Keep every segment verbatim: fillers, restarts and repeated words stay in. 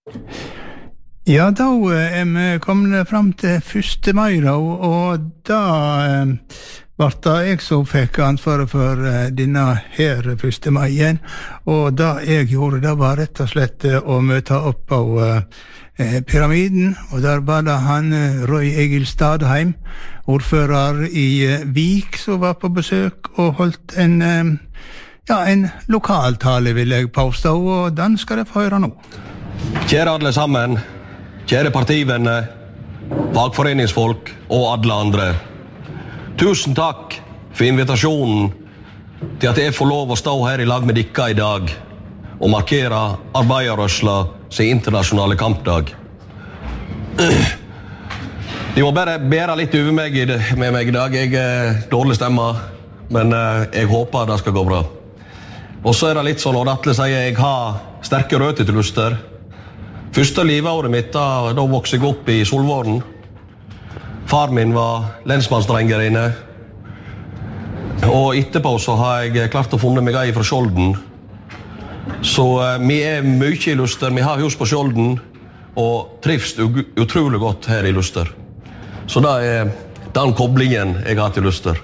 Ja, da er vi kommet frem til første mai, da, og da eh, var det jeg som fikk ansvaret for eh, denne her første maien, og da jeg gjorde det var rett og slett eh, å møte opp på eh, pyramiden, og der var det han eh, Roy Egil Stadheim, ordfører i eh, Vik, som var på besøk og holdt en, eh, ja, en lokaltale, vil jeg påstå, og den skal jeg få høre nå. Kjære alle sammen, kjære partivenner, fagforeningsfolk og alle andre. Tusen takk for invitasjonen til at jeg får lov å stå her i lag med dere i dag og markere arbeiderrørsla sin internasjonale kampdag. De må bare bære litt over meg i det, med meg i dag. Jeg er dårlig stemme, men jeg håper det skal gå bra. Og så er det litt sånn, og Atle sier jeg har sterke røtter til Luster. Første liveåret mitt, da, da vokste jeg opp i Solvåren. Far min var lensmannsdrenger inne. Og etterpå så har jeg klart å funne meg ei fra Skjolden. Så eh, vi er mye i Luster, vi har hus på Skjolden, og trives utrolig godt her i Luster. Så det er den koblingen jeg har til Luster.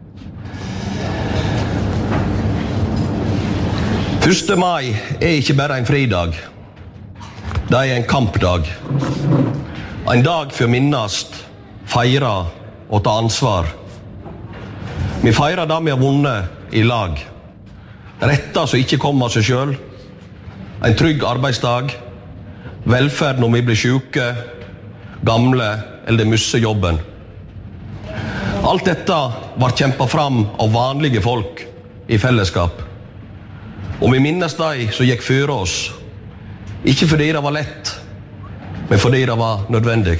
første mai er ikke bare en fridag. Det er en kampdag. En dag for å minnast, feire og ta ansvar. Vi feirer det vi har vunnet i lag. Retter som ikke kommer av seg selv. En trygg arbeidsdag. Velferd når vi blir syke, gamle eller mister jobben. Alt dette var kjempet fram av vanlige folk i fellesskap. Og vi minnes de som gikk før oss. Ikke fordi det var lett, men fordi det var nødvendig.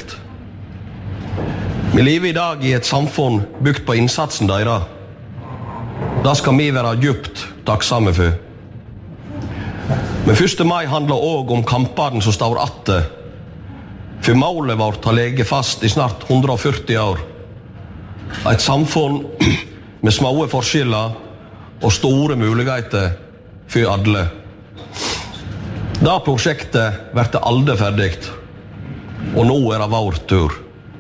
Vi lever i dag i et samfunn bygd på innsatsen deres. Det skal vi være djupt takksomme for. Men første mai handler også om kampene som står atte. For målet vårt har ligget fast i snart hundre og førti år. Et samfunn med små forskjeller og store muligheter for alle. Da prosjektet blir det aldri ferdig, og nå er det vår tur.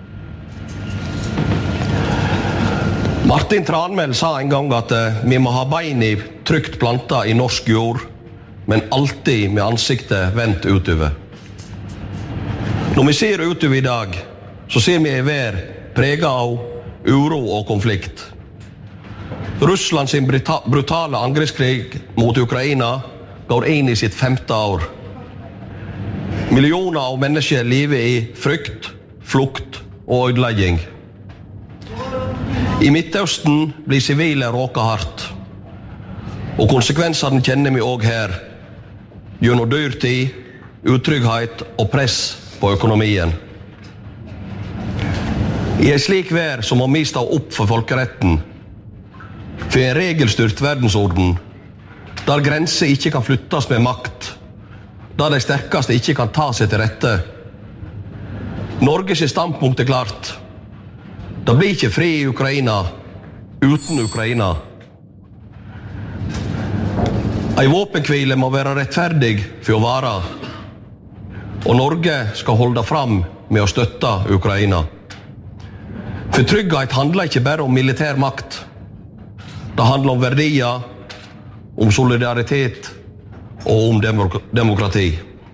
Martin Tranmæl sa en gang at vi må ha beina trygt planta i norsk jord, men alltid med ansiktet vendt utover. Når vi ser utover i dag, så ser vi en vær preget av uro og konflikt. Russland sin brutale angrepskrig mot Ukraina går inn i sitt femte år. Millioner av mennesker lever i frykt, flukt og ødelegging. I Midtøsten blir sivile råket hardt, og konsekvensene kjenner vi også her, gjennom dyrtid, utrygghet og press på økonomien. I en slik vær så må vi stå opp for folkeretten, for en regelstyrt verdensorden, der grenser ikke kan flyttes med makt, der de sterkeste ikke kan ta seg til rette. Norges standpunkt er klart. Det blir ikke fri i Ukraina uten Ukraina. En våpenhvile må være rettferdig for å vare, og Norge skal holde fram med å støtte Ukraina. For trygghet handler ikke bare om militær makt. Det handler om verdier, om solidaritet og om demok- demokrati.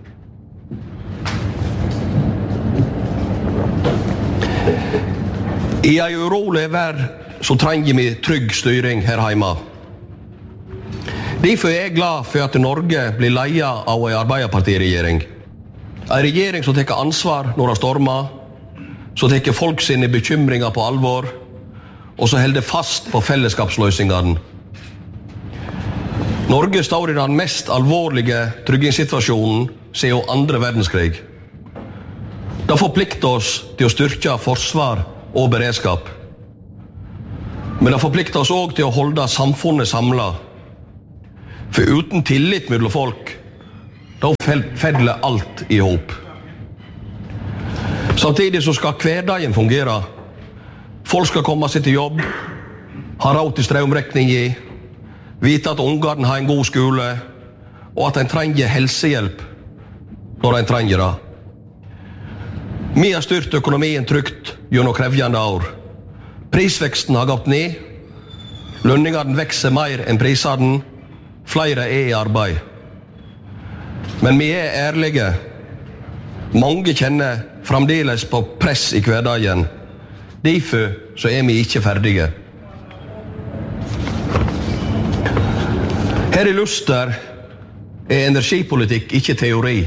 I en urolig verden så trenger vi trygg styring her hjemme. Derfor er jeg glad for at Norge blir ledet av en arbeiderpartiregjering. En regjering som tar ansvar når det stormer, som tar folk sine bekymringer på alvor, og som holder fast på fellesskapsløsningene. Norge står i den mest alvorlige tryggingssituasjonen siden andre verdenskrig. Det forplikter oss til å styrke forsvar og beredskap. Men det forplikter oss også til å holde samfunnet samlet. For uten tillit mellom folk, da faller alt i hop. Samtidig så skal hverdagen fungere. Folk skal komme seg til jobb, ha råd til strømregning i, vite at ungene har en god skole, og at en trenger helsehjelp når en trenger det. Vi har styrt økonomien trygt gjennom krevjende år. Prisveksten har gått ned, lønningene vekser mer enn prisene, flere er i arbeid. Men vi er ærlige. Mange kjenner fremdeles på press i hverdagen. Derfor så er vi ikke ferdige. Her i Luster er energipolitikk ikke teori.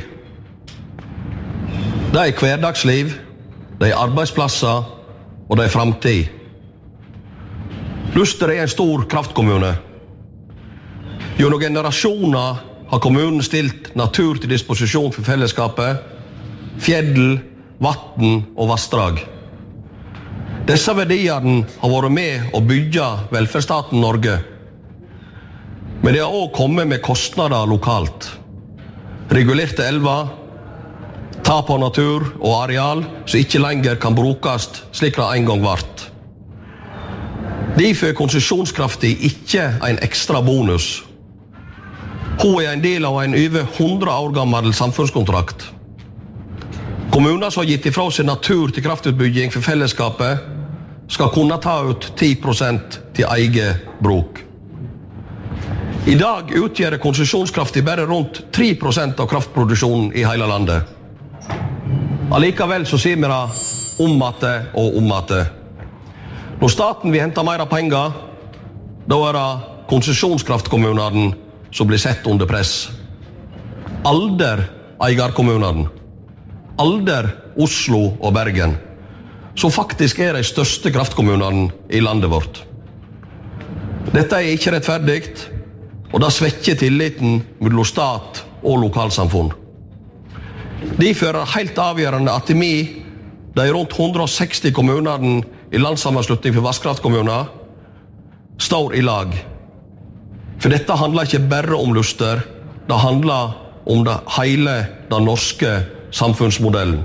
Det er hverdagsliv, det er arbeidsplasser og det er fremtid. Luster er en stor kraftkommune. Gjennom generasjoner har kommunen stilt natur til disposisjon for fellesskapet, fjell, vatten og vassdrag. Disse verdiene har vært med å bygge velferdsstaten Norge. Men det har også kommet med kostnader lokalt. Regulerte elver, tap av natur og areal som ikke lenger kan brukes slik det en gang vart. Derfor er konsesjonskraftig ikke en ekstra bonus. Hun er en del av en over hundre år gammel samfunnskontrakt. Kommuner som har gitt ifra seg natur til kraftutbygging for fellesskapet, skal kunne ta ut ti prosent til eget bruk. I dag utgjør konsesjonskraftig bare rundt tre prosent av kraftproduksjonen i hele landet. Allikevel så sier vi det om at det og om at det. Når staten vil hente mer penger, da er det konsesjonskraftkommunene som blir sett under press. Alder eierkommunene. Alder Oslo og Bergen. Som faktisk er de største kraftkommunene i landet vårt. Dette er ikke rettferdig, og det svekker tilliten mellom stat og lokalsamfunn. Derfor er det helt avgjørende at vi, de rundt hundre og seksti kommunene i landssammenslutning for vasskraftkommuner, står i lag. For dette handler ikke bare om Luster, det handler om det hele den norske samfunnsmodellen.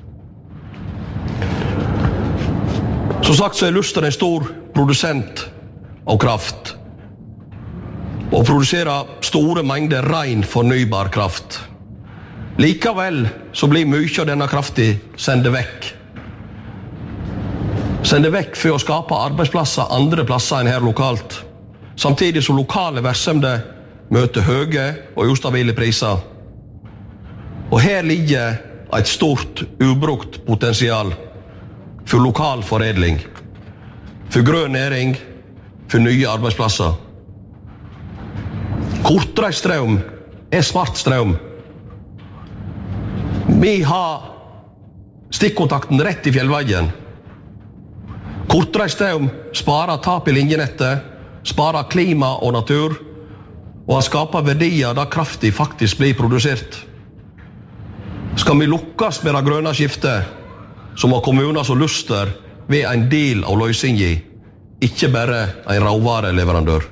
Som sagt så er Luster en stor produsent av kraft, og produserer store mengder ren fornybar kraft. Likevel så blir mye av denne kraften sendt vekk. Sendt vekk for å skape arbeidsplasser andre plasser enn her lokalt, samtidig som lokale virksomheter møter høye og ustabile priser. Og her ligger et stort ubrukt potensial for lokal foredling, for grønn næring, for nye arbeidsplasser. Kortreist strøm er smart strøm. Vi har stikkontakten rett i fjellveien. Kortreist strøm sparer tap i linjenettet, sparer klima og natur, og har skapat verdier der kraftig faktisk blir produsert. Skal vi lukkes med det grønne skiftet, så må kommuner som Luster være en del av løsningen, ikke bare en råvareleverandør.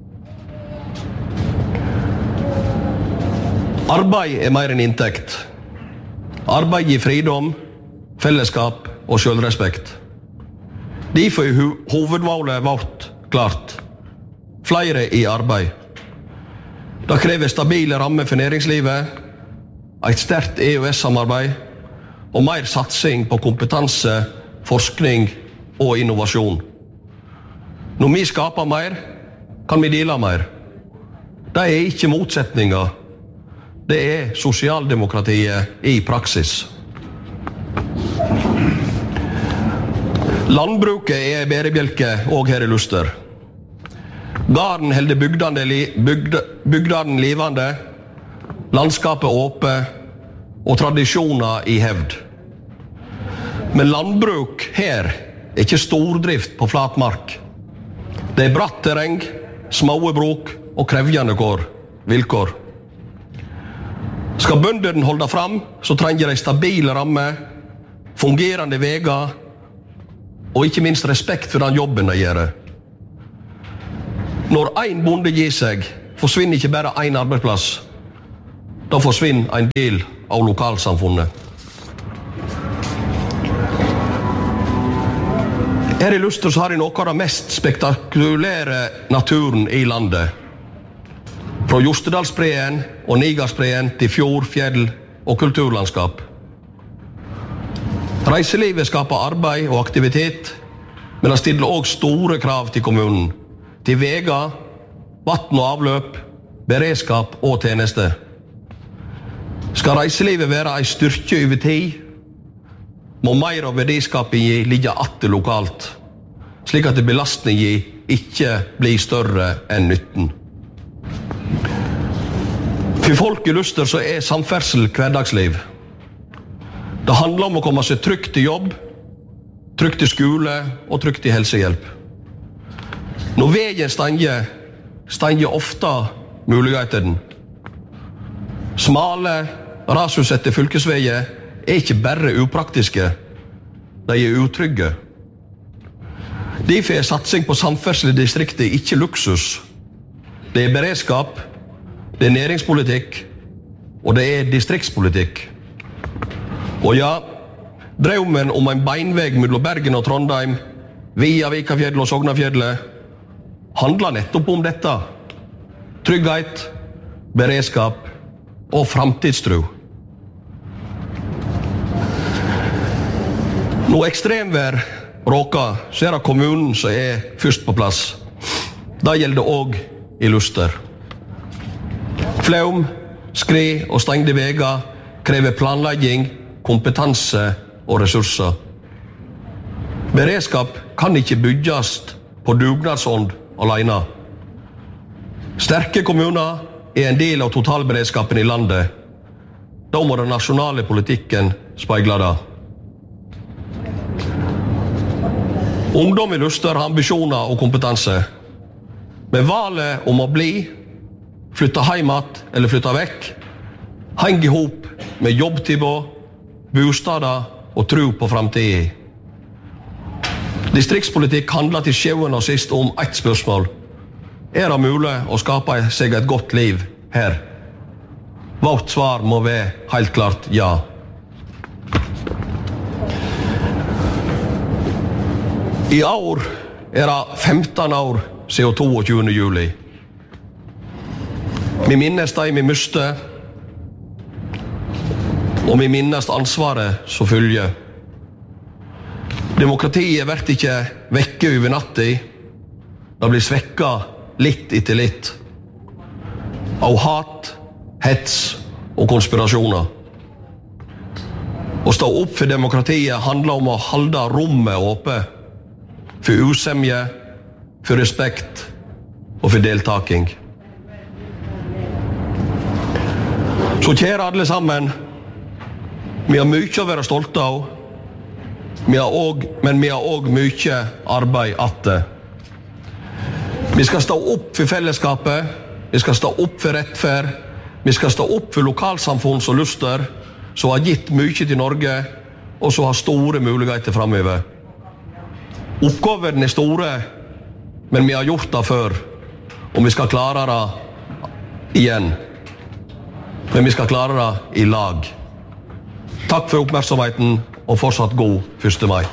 Arbeid er mer enn inntekt. Arbeid gir fridom, fellesskap og selvrespekt. Derfor er hovedmålet vårt klart. Flere i arbeid. Det krever stabile rammer for næringslivet, et sterkt E U S-samarbeid og mer satsing på kompetanse, forskning og innovasjon. Når vi skaper mer, kan vi dele mer. Det er ikke motsetninger. Det er sosialdemokratiet i praksis. Landbruket er bærebjelke også her i Luster. Garden holder bygdene, bygd, bygdene livende, landskapet åpent og tradisjoner i hevd. Men landbruk her er ikke stordrift på flat mark. Det er bratt terreng, små bruk og krevjende kår, vilkår. Skal bøndene holde fram, så trenger de stabile rammer, fungerende veger og ikke minst respekt for den jobben de gjør. Når en bonde gir seg, forsvinner ikke bare en arbeidsplass. Da forsvinner en del av lokalsamfunnet. Her i Luster så har jeg noe av den mest spektakulære naturen i landet. Fra Jostedalsbreen og Nigarsbreen til fjord, fjell, og kulturlandskap. Reiselivet skaper arbeid og aktivitet, men det stiller også store krav til kommunen, til veger, vatten og avløp, beredskap og tjeneste. Skal reiselivet være en styrke over tid, må mer av verdiskapingen ligge atter lokalt, slik at belastningen ikke blir større enn nytten. For folk i Luster så er samferdsel hverdagsliv. Det handler om å komme seg trygt til jobb, trygt til skole og trygt til helsehjelp. Når veien stanger, stanger ofte muligheten. Smale, rasutsette fylkesveier er ikke bare upraktiske, de er utrygge. Derfor er satsing på samferdsel i distriktet ikke luksus. Det er beredskap, det er næringspolitikk, og det er distriktspolitikk. Og ja, drømmen om en beinveg mellom Bergen og Trondheim, via Vikafjellet og Sognafjellet, handler nettopp om dette. Trygghet, beredskap og framtidstro. Når ekstremvær råker, så er det kommunen som er først på plass. Det gjelder også i Luster. Flaum, skred og stengte veger krever planlegging, kompetanse og ressurser. Beredskap kan ikke bygges på dugnadsånd alene. Sterke kommuner er en del av totalberedskapen i landet. Da må den nasjonale politikken speile det. Ungdom i Luster har ambisjoner og kompetanse. Men valget om å bli, flytte heimat eller flytte vekk, henger ihop med jobbtilbud, bostader og tro på framtiden. Distriktspolitikk handler til sjuende og sist om ett spørsmål. Er det mulig å skape seg et godt liv her? Vårt svar må være helt klart ja. I år er det femten år siden toogtyvende juli. Vi minnes de vi mistet, og vi minnes ansvaret som følger. Demokratiet blir ikke vekke over natten. Det blir svekket litt etter litt. Av hat, hets og konspirasjoner. Å stå opp for demokratiet handler om å holde rommet åpent. For usemje, for respekt og for deltaking. Så kjære alle sammen, vi har mye å være stolte av, vi har også, men vi har også mye arbeid atter. Vi skal stå opp for fellesskapet, vi skal stå opp for rettferd, vi skal stå opp for lokalsamfunn som Luster, som har gitt mye til Norge, og som har store muligheter fremover. Oppgavene er store, men vi har gjort det før, og vi skal klare det igjen. Men vi skal klare det i lag. Takk for oppmerksomheten, og fortsatt god første mai.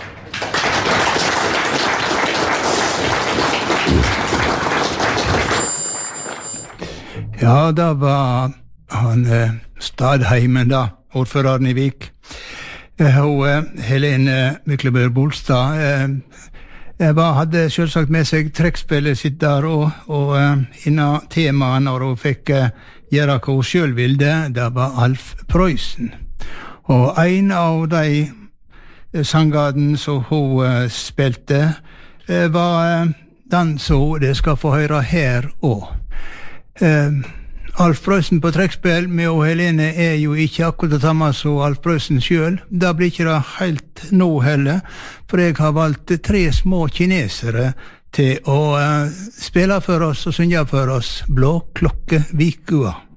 Ja, da var han eh, Stadheimen da, ordføreren i Vik. Eh, og eh, Helene Myklebø Bolstad eh, Jeg var, hadde selvsagt med seg trekkspillet sitt der, og, og uh, innan temaet når hun fikk uh, gjøre hva hun selv ville, det var Alf Prøysen. Og en av de uh, sangene som hun uh, spilte, uh, var uh, den som det skal få høre her også. Uh, Alf Prøysen på trekkspill med og Helene er jo ikke akkurat det samme som Alf Prøysen selv. Det blir ikke det helt nå heller, for jeg har valgt tre små kinesere til å uh, spille for oss og synge for oss Blå klokke Vikua.